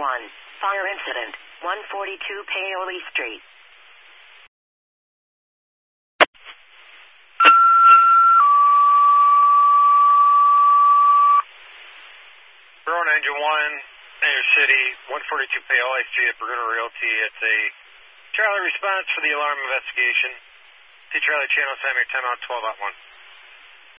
Fire incident, 142 Paoli Street. Drone Engine 1, New City, 142 Paoli Street at Bermuda Realty. It's a Charlie response for the alarm investigation. T Charlie Channel, Sam, your timeout 12.1.